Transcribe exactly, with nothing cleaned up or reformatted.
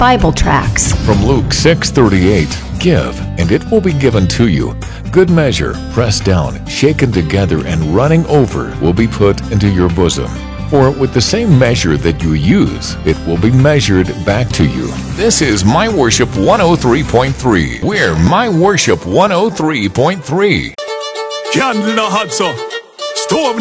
Bible tracts. From Luke six thirty-eight, give, and it will be given to you. Good measure, pressed down, shaken together, and running over will be put into your bosom. For with the same measure that you use, it will be measured back to you. This is My Worship one oh three point three. We're My Worship one oh three point three. Candle na hot so. Stove